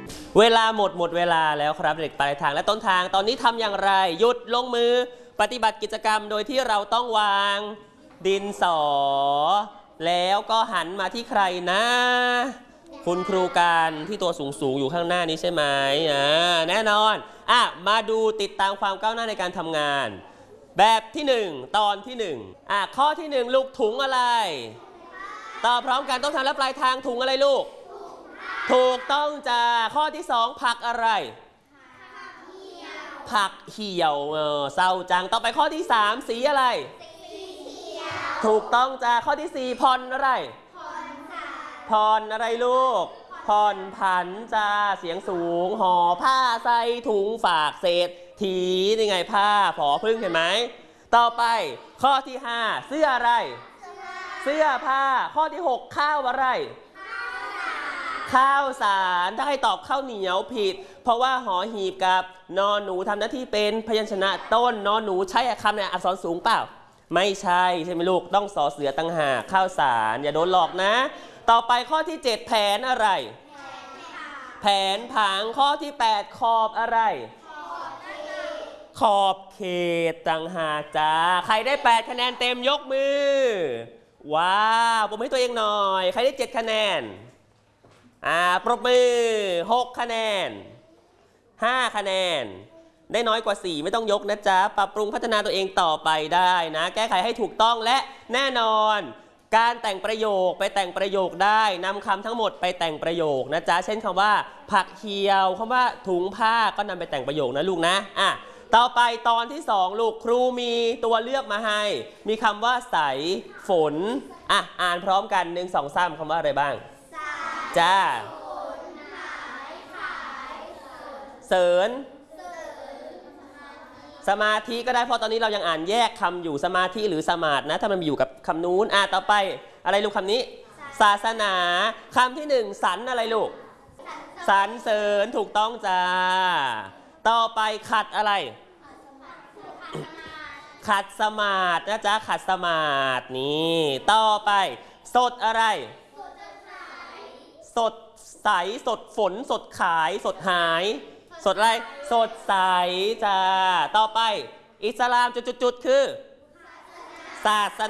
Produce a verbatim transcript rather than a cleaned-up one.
เวลาหมดหมดเวลาแล้วครับเด็กปลายทางและต้นทางตอนนี้ทำอย่างไรหยุดลงมือปฏิบัติกิจกรรมโดยที่เราต้องวางดินสอแล้วก็หันมาที่ใครนะคุณครูการที่ตัวสูงๆอยู่ข้างหน้านี้ใช่ไหมอ่าแน่นอนอ่ะมาดูติดตามความก้าวหน้าในการทำงานแบบที่หนึ่งตอนที่หนึ่งอ่ะข้อที่หนึ่งลูกถุงอะไรต่อพร้อมกันต้องทำและปลายทางถุงอะไรลูกถูกต้องจ้าข้อที่สองผักอะไรผักเหี่ยวเออเศร้าจังต่อไปข้อที่สามสีอะไรถูกต้องจ้าข้อที่สี่ผ่อนอะไรผ่อนอะไรลูกผ่อนผันจ้าเสียงสูงห่อผ้าใส่ถุงฝากเศษถีนี่ไงผ้าผอพึ่งเห็นไหมต่อไปข้อที่ห้าเสื้ออะไรเสื้อผ้าข้อที่หกข้าวอะไรข้าวสารถ้าให้ตอบข้าวเหนียวผิดเพราะว่าหอหีบกับนอนหนูทำหน้าที่เป็นพยัญชนะต้นนอนหนูใช้คำในอักษรสูงเปล่าไม่ใช่ใช่ไหมลูกต้องสอเสือตั้งหากข้าวสารอย่าโดนหลอกนะต่อไปข้อที่เจ็ดแผนอะไรแผนผังข้อที่แปดขอบอะไรขอบเขตตั้งหากจ้าใครได้แปดคะแนนเต็มยกมือว้าวปรบมือให้ตัวเองหน่อยใครได้เจ็ดคะแนนอ่าปรบมือหกคะแนนห้าคะแนนได้น้อยกว่าสี่ไม่ต้องยกนะจ๊ะปรับปรุงพัฒนาตัวเองต่อไปได้นะแก้ไขให้ถูกต้องและแน่นอนการแต่งประโยคไปแต่งประโยคได้นำคำทั้งหมดไปแต่งประโยคนะจ๊ะเช่นคำว่าผักเหี่ยวคำว่าถุงผ้าก็นำไปแต่งประโยคนะลูกนะอ่ะต่อไปตอนที่สองลูกครูมีตัวเลือกมาให้มีคำว่าใสฝนอ่ะอ่านพร้อมกันหนึ่งสองสามคำว่าอะไรบ้างจ้าเสริญสมาธิก็ได้เพราะตอนนี้เรายังอ่านแยกคำอยู่สมาธิหรือสมาธินะถ้ามันอยู่กับคำนู้นอ่ะต่อไปอะไรลูกคำนี้ศาสนาคำที่หนึ่งสรรอะไรลูกสรรเสริญถูกต้องจ้าต่อไปขัดอะไรขัดสมาธินะจ๊ะขัดสมาธินี่ต่อไปสดอะไรสดใสสดฝนสดขายสดหายสดอะไรสดใสจ้าต่อไปอิสลามจุดๆคือศาสนา